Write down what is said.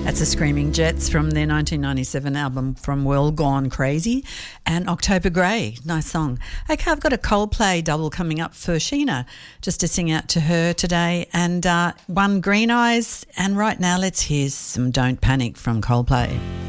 That's the Screaming Jets from their 1997 album From World Gone Crazy, and October Grey. Nice song. Okay, I've got a Coldplay double coming up for Sheena, just to sing out to her today, and one Green Eyes. And right now, let's hear some Don't Panic from Coldplay.